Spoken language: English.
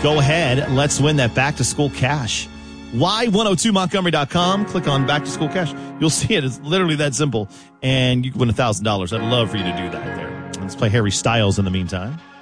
Go ahead. Let's win that back-to-school cash. Y102Montgomery.com. Click on back-to-school cash. You'll see it. It's literally that simple. And you can win $1,000. I'd love for you to do that there. Let's play Harry Styles in the meantime.